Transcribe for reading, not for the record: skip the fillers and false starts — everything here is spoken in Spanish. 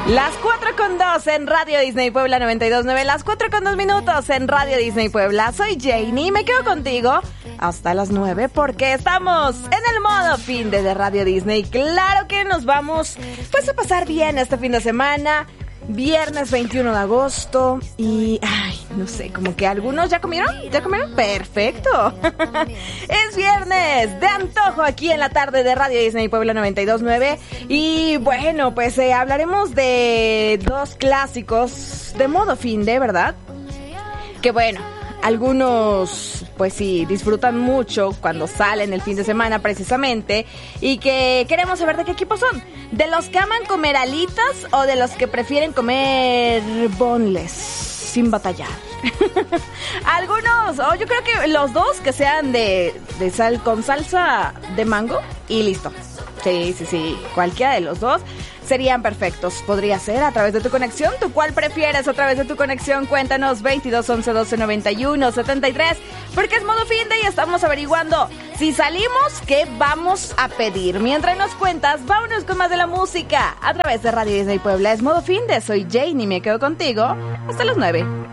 Las 4:02 en Radio Disney Puebla 92.9, las 4:02 en Radio Disney Puebla. Soy Janie y me quedo contigo hasta las 9 porque estamos en el modo fin de Radio Disney. Claro que nos vamos pues a pasar bien este fin de semana. Viernes 21 de agosto y, no sé, como que algunos ¿ya comieron? ¿Ya comieron? ¡Perfecto! Es viernes de antojo aquí en la tarde de Radio Disney Puebla 92.9 y bueno, pues hablaremos de dos clásicos de modo fin de, ¿verdad? Que bueno, algunos pues sí disfrutan mucho cuando salen el fin de semana precisamente y que queremos saber de qué equipo son, de los que aman comer alitas o de los que prefieren comer boneless sin batallar. Algunos, yo creo que los dos que sean de sal con salsa de mango y listo. Sí, cualquiera de los dos serían perfectos. Podría ser a través de tu conexión. ¿Tú cuál prefieres a través de tu conexión? Cuéntanos 22 11 12 91 73. Porque es modo fin de y estamos averiguando si salimos, ¿qué vamos a pedir? Mientras nos cuentas, vámonos con más de la música a través de Radio Disney Puebla. Es modo fin de, soy Jane y me quedo contigo hasta las 9.